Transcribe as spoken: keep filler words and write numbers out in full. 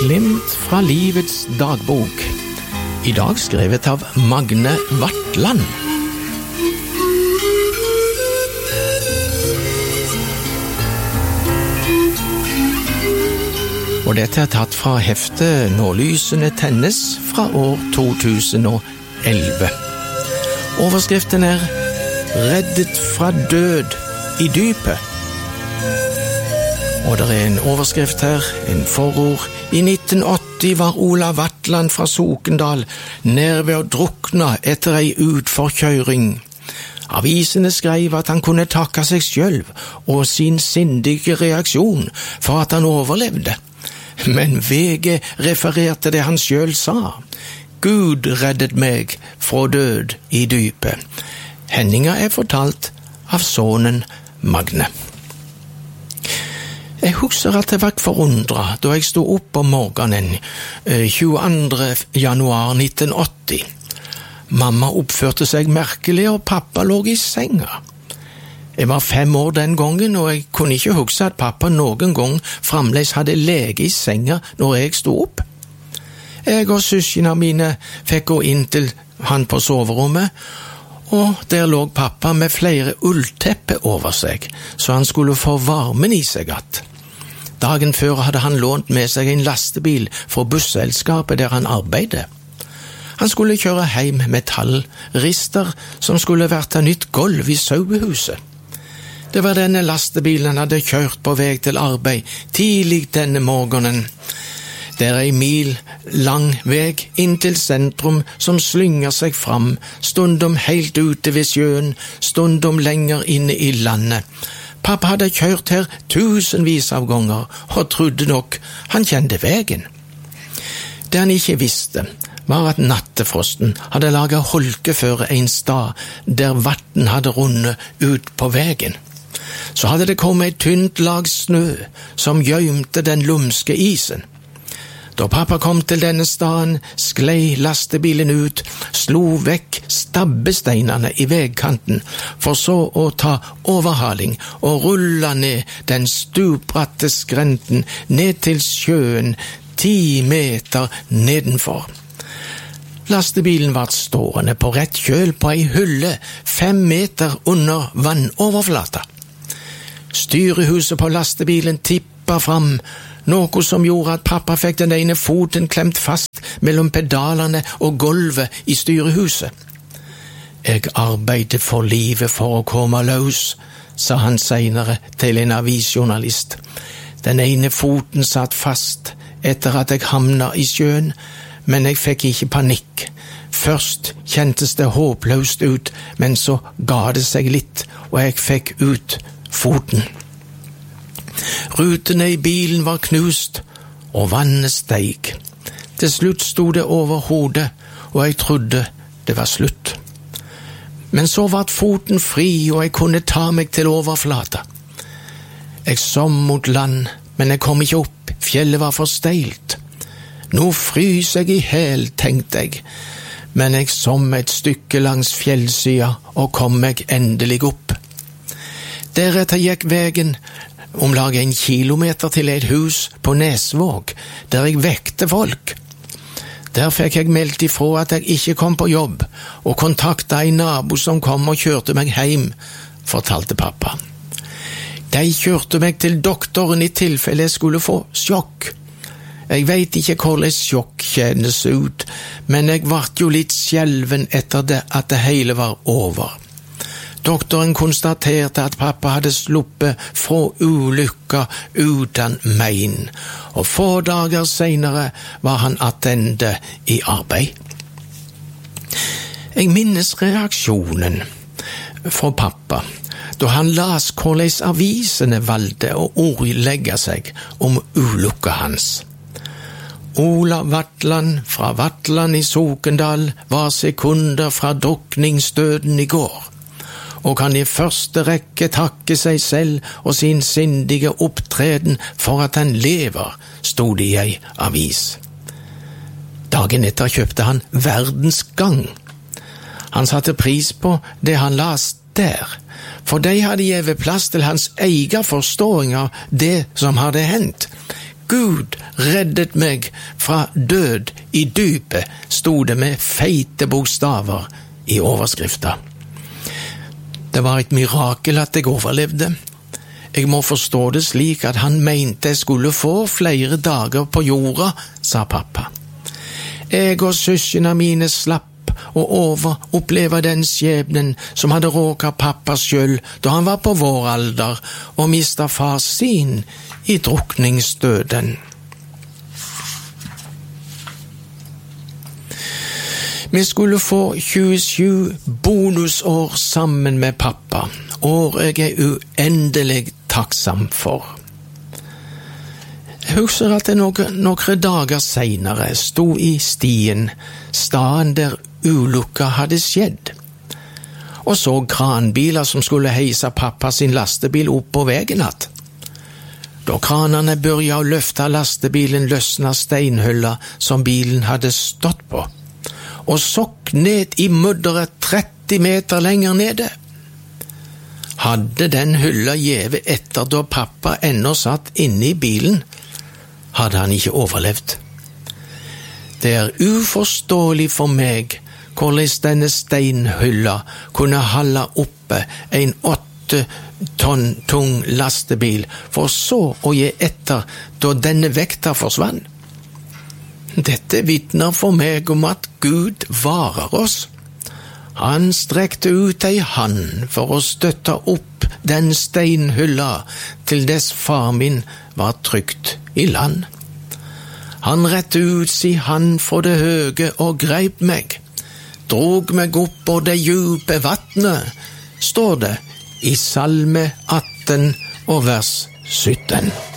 Glimt fra livets dagbok. I dag skrevet av Magne Vatland. Og dette er tatt fra heftet Når lysene tennes fra år to tusen og elleve. Overskriften er Reddet fra død i dypet. Og det er en overskrift her, en forord. I nitten åtti var Ola Vatland fra Sokendal nær ved å drukne etter ei utforkjøring. Avisene skrev at han kunne takke seg selv og sin sindige reaksjon for at han overlevde. Men V G refererte det han selv sa. Gud reddet meg fra død i dypet. Henninga er fortalt av sonen Magne. Jeg husker at jeg var forundret da jeg stod opp om morgenen tjueandre januar nitten åtti. Mamma oppførte seg merkelig, og pappa lå i senga. Jeg var fem år den gangen, og jeg kunne ikke huske at pappa noen gang fremdeles hadde lege i senga når jeg stod opp. Jeg og søskene mine fikk gå inn til han på soverommet, og der lå pappa med flere ullteppe over seg, så han skulle få varmen i seg att. Dagen før hadde han lånt med seg en lastebil fra busselskapet der han arbeidet. Han skulle kjøre hjem metallrister som skulle vært av nytt gulv i sauehuset. Det var denne lastebilen han hadde kjørt på vei til arbeid tidlig denne morgenen. Det er en mil lang vei inn til sentrum som slynger seg fram, stundom helt ute ved sjøen, stundom lenger inne i landet. Pappa hadde kjørt her tusenvis av ganger, og trodde nok han kjente veien. Det han ikke visste, var at nattefrosten hadde laget holkeføre en stad der vatten hadde runnet ut på veien. Så hadde det kommet et tynt lag snø som gjømte den lumske isen. Da pappa kom til denne staden, sklei lastebilen ut, slo vekk stabbesteinene i vegkanten, for så å ta overhaling og rulla ned den stupbratte skrenten ned til sjøen ti meter nedenfor. Lastebilen var stående på rett kjøl på ei hylle fem meter under vannoverflata. Styrehuset på lastebilen tippa fram, noe som gjorde at pappa fikk den ene foten klemt fast mellom pedalene og gulvet i styrehuset. Jeg arbeidet for livet for å komme løs, sa han senere til en avisjournalist. Den ene foten satt fast etter at jeg hamna i sjøen, men jeg fikk ikke panikk. Først kjentes det håpløst ut, men så ga det seg litt, og jeg fikk ut foten. Rutene i bilen var knust, og vannet steig. Til slutt stod det over hodet, og jeg trodde det var slutt. Men så var foten fri, og jeg kunne ta meg til overflata. Jeg så mot land, men jeg kom ikke opp, fjellet var for steilt. Nå frys jeg i hel, tenkte jeg, men jeg så et stykke langs fjellsida og kom meg endelig opp. Deretter gikk vegen om lag en kilometer til et hus på Nesvåg, der jeg vekte folk. Der fikk jeg meldt ifra at jeg ikke kom på jobb, og kontakta en nabo som kom og kjørte meg hjem, fortalte pappa. De kjørte meg til doktoren i tilfelle jeg skulle få sjokk. Jeg vet ikke hvordan sjokk kjennes ut, men jeg vart jo litt skjelven etter det at det hele var over. Doktoren konstaterte at pappa hadde sluppet fra ulykka uten mein, og få dager senere var han attende i arbeid. Jeg minnes reaksjonen fra pappa, da han las hvordan avisene valgte å ordlegge seg om ulykka hans. Ola Vatland fra Vatland i Sokendal var sekunder fra drukningsdøden i går, og kan i første rekke takke seg selv og sin sindige opptreden for at han lever, stod det i ei avis. Dagen etter kjøpte han Verdens Gang. Han satte pris på det han las der, for de hadde givet plass til hans egen forståing av det som hadde hendt. Gud reddet meg fra død i dypet, stod det med feite bokstaver i overskrifta. Det var et mirakel at jeg overlevde. Jeg må forstå det slik at han mente jeg skulle få flere dager på jorda, sa pappa. Jeg og søskene mine slapp og over oppleve den skjebnen som hadde råket pappa selv da han var på vår alder og mistet far sin i drukningsdøden. Vi skulle få tjuesju bonusår sammen med pappa, år jeg er uendelig takksam for. Jeg husker at det noen, noen dager senere sto i stien, staden der ulykka hadde skjedd, og så kranbiler som skulle heise pappa sin lastebil opp på veien att. Da kranene begynte å løfte lastebilen, løsna steinhylla som bilen hadde stått på, og sokk ned i mudderet tretti meter lenger nede. Hadde den hylla gjeve etter da pappa ennå satt inne i bilen, hadde han ikke overlevd. Det er uforståelig for meg hvordan denne steinhylla kunne holde oppe en åtte tonn tung lastebil, for så å gi etter da denne vekta forsvann. Dette vitner for meg om at Gud varer oss. Han strekte ut ei hand for å støtte opp den steinhylla til dess far min var trygt i land. Han rette ut si hand fra det høge og greip meg, drog meg opp på det djupe vattnet, står det i Salme atten og vers sytten.